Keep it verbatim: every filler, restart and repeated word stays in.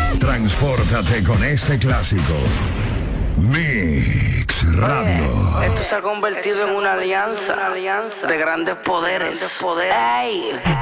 Transpórtate con este clásico. Mix Radio. Oye, esto se ha convertido en una alianza, una alianza de grandes poderes. Grandes poderes. Ey.